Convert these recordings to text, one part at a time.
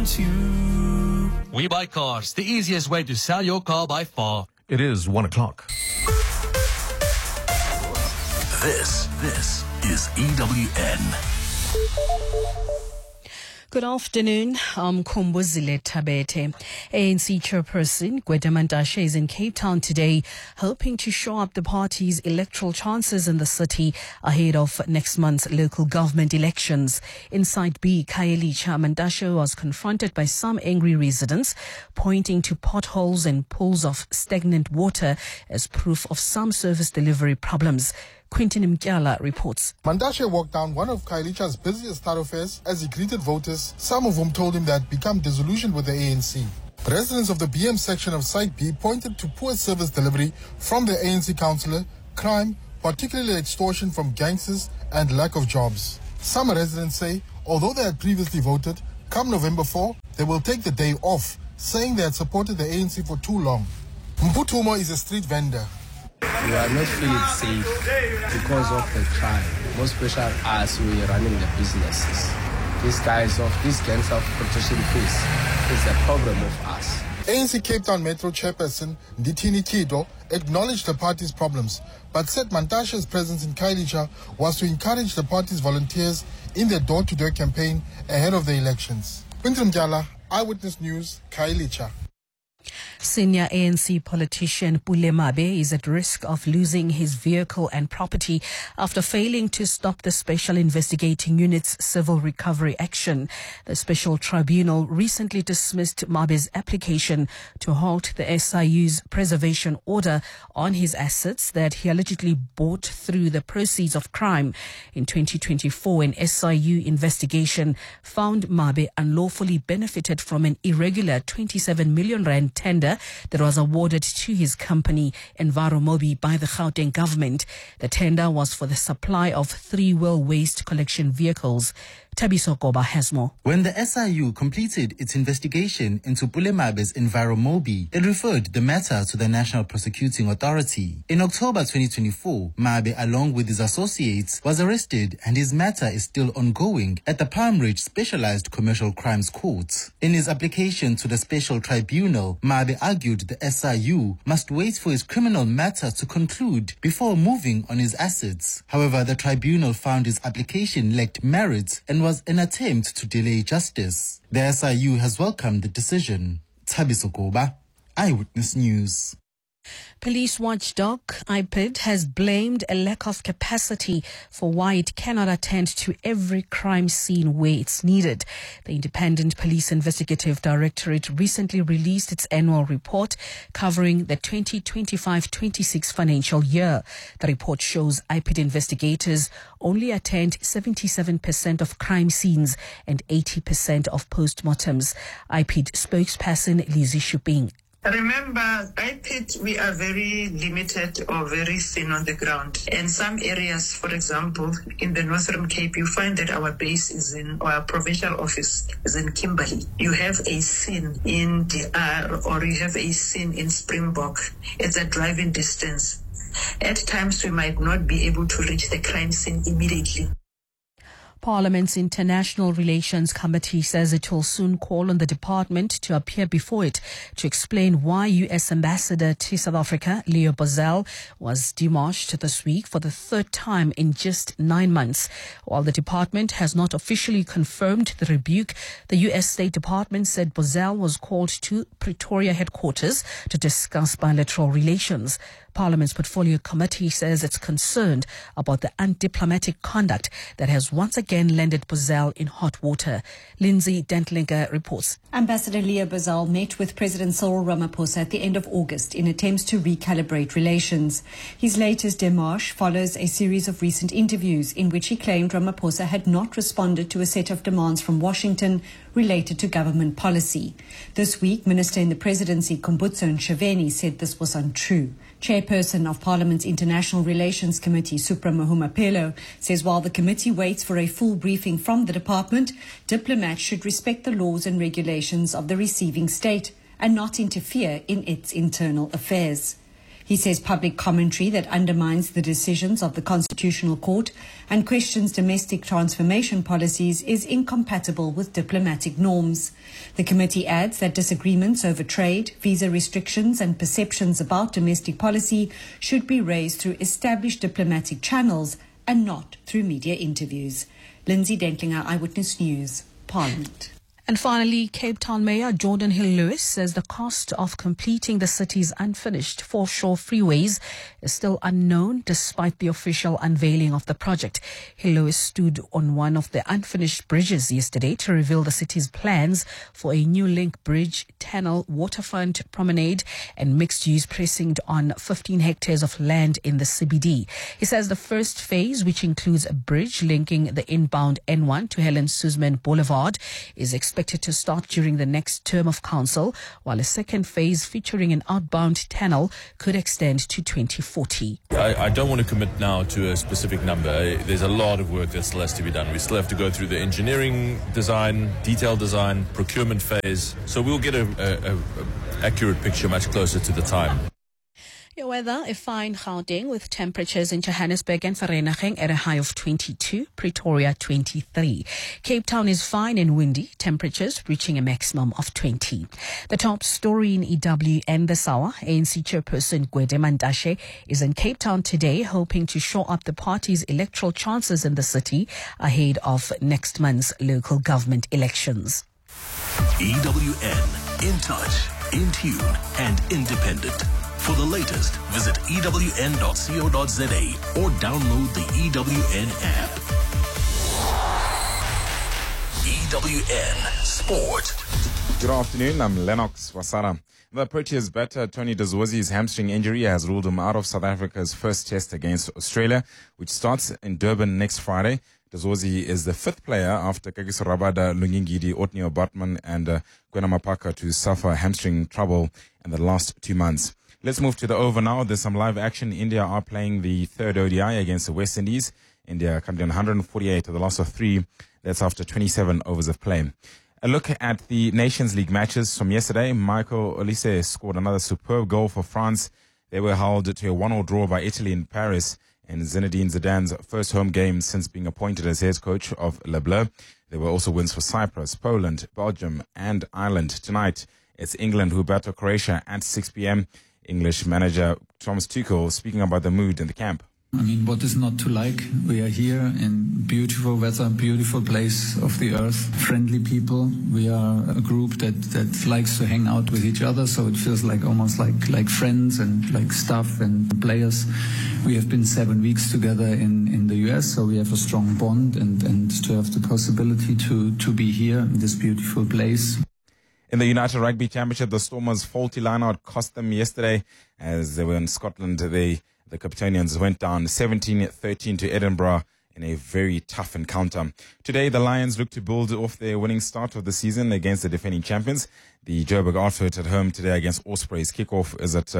We Buy Cars, the easiest way to sell your car by far. It is 1 o'clock. This is EWN. Good afternoon. I'm Kumbuzile Tabete. ANC chairperson Gwede Mantashe is in Cape Town today, hoping to shore up the party's electoral chances in the city ahead of next month's local government elections. In Site B, Khayelitsha, Mantashe was confronted by some angry residents, pointing to potholes and pools of stagnant water as proof of some service delivery problems. Quentin Mkyala reports. Mantashe walked down one of Khayelitsha's busiest thoroughfares as he greeted voters, some of whom told him they had become disillusioned with the ANC. Residents of the BM section of Site B pointed to poor service delivery from the ANC councillor, crime, particularly extortion from gangsters, and lack of jobs. Some residents say, although they had previously voted, come November 4, they will take the day off, saying they had supported the ANC for too long. Mputumo is a street vendor. We are not feeling safe because of the crime, more especially as we are running the businesses. These gangs of protection force is a problem of us. ANC Cape Town Metro chairperson Ndithini Kido acknowledged the party's problems, but said Mantashe's presence in Khayelitsha was to encourage the party's volunteers in their door-to-door campaign ahead of the elections. Quinton Mkyala, Eyewitness News, Khayelitsha. Senior ANC politician Pule Mabe is at risk of losing his vehicle and property after failing to stop the Special Investigating Unit's civil recovery action. The Special Tribunal recently dismissed Mabe's application to halt the SIU's preservation order on his assets that he allegedly bought through the proceeds of crime. In 2024, an SIU investigation found Mabe unlawfully benefited from an irregular 27 million rand tender that was awarded to his company Enviromobi by the Gauteng government. The tender was for the supply of 3-wheel waste collection vehicles. Tabiso Koba has more. When the SIU completed its investigation into Pule Mabe's Enviromobi, it referred the matter to the National Prosecuting Authority. In October 2024, Mabe, along with his associates, was arrested and his matter is still ongoing at the Palm Ridge Specialized Commercial Crimes Court. In his application to the Special Tribunal, Mabe argued the SIU must wait for his criminal matter to conclude before moving on his assets. However, the tribunal found his application lacked merit and was an attempt to delay justice. The SIU has welcomed the decision. Tabiso Koba, Eyewitness News. Police watchdog IPID has blamed a lack of capacity for why it cannot attend to every crime scene where it's needed. The Independent Police Investigative Directorate recently released its annual report covering the 2025-26 financial year. The report shows IPID investigators only attend 77% of crime scenes and 80% of postmortems. IPID spokesperson Lizzie Shuping. Remember, IPID, we are very limited or very thin on the ground. And some areas, for example, in the Northern Cape, you find that our base is our provincial office is in Kimberley. You have a scene in DR or you have a scene in Springbok. It's a driving distance. At times, we might not be able to reach the crime scene immediately. Parliament's International Relations Committee says it will soon call on the department to appear before it to explain why U.S. Ambassador to South Africa, Leo Brazell, was demarched this week for the third time in just 9 months. While the department has not officially confirmed the rebuke, the U.S. State Department said Brazell was called to Pretoria headquarters to discuss bilateral relations. Parliament's Portfolio Committee says it's concerned about the undiplomatic conduct that has once again landed Brazell in hot water. Lindsay Dentlinger reports. Ambassador Leo Brazell met with President Cyril Ramaphosa at the end of August in attempts to recalibrate relations. His latest démarche follows a series of recent interviews in which he claimed Ramaphosa had not responded to a set of demands from Washington related to government policy. This week, Minister in the Presidency Khumbudzo Ntshavheni said this was untrue. Chairperson of Parliament's International Relations Committee, Supra Mahumapelo, says while the committee waits for a full briefing from the department, diplomats should respect the laws and regulations of the receiving state and not interfere in its internal affairs. He says public commentary that undermines the decisions of the Constitutional Court and questions domestic transformation policies is incompatible with diplomatic norms. The committee adds that disagreements over trade, visa restrictions and perceptions about domestic policy should be raised through established diplomatic channels and not through media interviews. Lindsay Dentlinger, Eyewitness News, Parliament. And finally, Cape Town Mayor Jordan Hill-Lewis says the cost of completing the city's unfinished foreshore freeways is still unknown despite the official unveiling of the project. Hill-Lewis stood on one of the unfinished bridges yesterday to reveal the city's plans for a new link bridge, tunnel, waterfront promenade and mixed-use precinct on 15 hectares of land in the CBD. He says the first phase, which includes a bridge linking the inbound N1 to Helen Suzman Boulevard, is expected to start during the next term of council, while a second phase featuring an outbound tunnel could extend to 2040. I don't want to commit now to a specific number. There's a lot of work that still has to be done. We still have to go through the engineering design, detailed design, procurement phase. So we'll get a accurate picture much closer to the time. Your weather, a fine Gauteng with temperatures in Johannesburg and Vereeniging at a high of 22, Pretoria 23. Cape Town is fine and windy, temperatures reaching a maximum of 20. The top story in EWN this hour, ANC chairperson Gwede Mantashe is in Cape Town today, hoping to shore up the party's electoral chances in the city ahead of next month's local government elections. EWN, in touch, in tune and independent. For the latest, visit ewn.co.za or download the EWN app. EWN Sport. Good afternoon, I'm Lennox Wasara. The Proteas batter Tony de Zouzi's hamstring injury has ruled him out of South Africa's first test against Australia, which starts in Durban next Friday. De Zouzi is the fifth player after Kagiso Rabada, Lungingidi, Otnio Bartman and Kwena Mapaka to suffer hamstring trouble in the last 2 months. Let's move to the over now. There's some live action. India are playing the third ODI against the West Indies. India currently on 148 with a loss of 3. That's after 27 overs of play. A look at the Nations League matches from yesterday. Michael Olise scored another superb goal for France. They were held to a 1-1 draw by Italy in Paris in Zinedine Zidane's first home game since being appointed as head coach of Le Bleu. There were also wins for Cyprus, Poland, Belgium and Ireland. Tonight, it's England who battle Croatia at 6 p.m. English manager Thomas Tuchel speaking about the mood in the camp. I mean, what is not to like? We are here in beautiful weather, beautiful place of the earth, friendly people. We are a group that likes to hang out with each other, so it feels like almost like friends and like staff and players. We have been 7 weeks together in the US, so we have a strong bond and to have the possibility to be here in this beautiful place. In the United Rugby Championship, the Stormers' faulty lineout cost them yesterday as they were in Scotland. The Capitanians went down 17-13 to Edinburgh in a very tough encounter. Today, the Lions look to build off their winning start of the season against the defending champions. The Joburg outfit at home today against Ospreys. Kickoff is at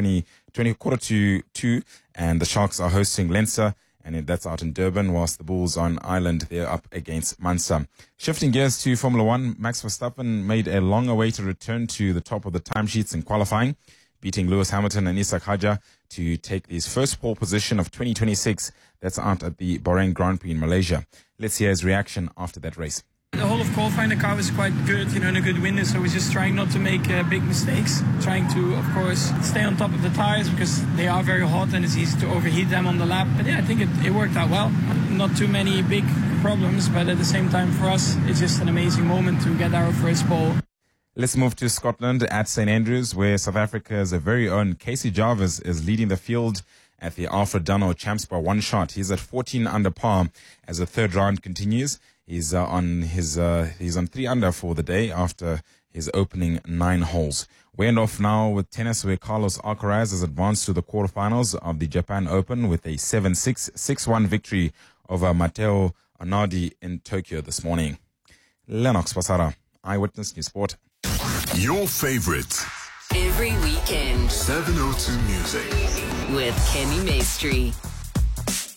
2:45 and the Sharks are hosting Leinster. And that's out in Durban, whilst the Bulls on Ireland, they're up against Munster. Shifting gears to Formula One, Max Verstappen made a long-awaited return to the top of the timesheets in qualifying, beating Lewis Hamilton and Isak Hadjar to take his first pole position of 2026. That's out at the Bahrain Grand Prix in Malaysia. Let's hear his reaction after that race. The whole of qualifying, the car was quite good, and a good winner, so we're just trying not to make big mistakes. Trying to, of course, stay on top of the tires because they are very hot and it's easy to overheat them on the lap. But yeah, I think it worked out well. Not too many big problems, but at the same time for us, it's just an amazing moment to get our first pole. Let's move to Scotland at St Andrews, where South Africa's very own Casey Jarvis is leading the field at the Alfred Dunhill Champs by 1 shot. He's at 14 under par as the third round continues. He's on 3 under for the day after his opening 9 holes. We end off now with tennis, where Carlos Alcaraz has advanced to the quarterfinals of the Japan Open with a 7-6, 6-1 victory over Matteo Anardi in Tokyo this morning. Lennox Pasara, Eyewitness News Sport. Your favorite. Every weekend. 702 Music. With Kenny Maestri.